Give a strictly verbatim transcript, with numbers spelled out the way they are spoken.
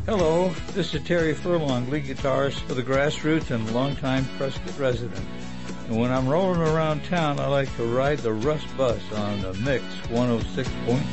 Hello, this is Terry Furlong, lead guitarist for the Grassroots and longtime Prescott resident. And when I'm rolling around town, I like to ride the Rust Bus on the Mix one oh six point